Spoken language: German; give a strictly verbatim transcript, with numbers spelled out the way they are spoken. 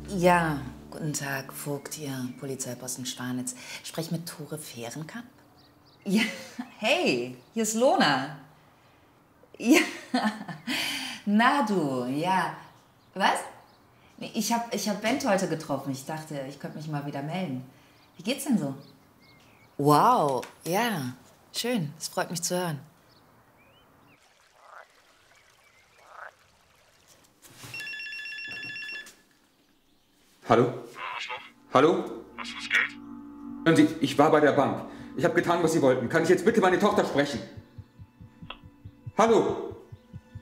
Ja, guten Tag, Vogt hier, Polizeiposten Schwanitz. Sprech mit Tore Fehrenkamp? Ja, hey, hier ist Lona. Ja, na du, ja. Was? Nee, Ich hab, ich hab Bent heute getroffen. Ich dachte, ich könnte mich mal wieder melden. Wie geht's denn so? Wow, ja, schön. Es freut mich zu hören. Hallo? Ja, Arschloch, Hallo? hast du das Geld? Hören Sie, ich war bei der Bank. Ich habe getan, was Sie wollten. Kann ich jetzt bitte meine Tochter sprechen? Hallo?